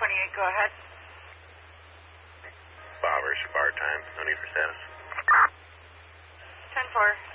28, go ahead. Bobbers, bar time. No need for status. 10-4.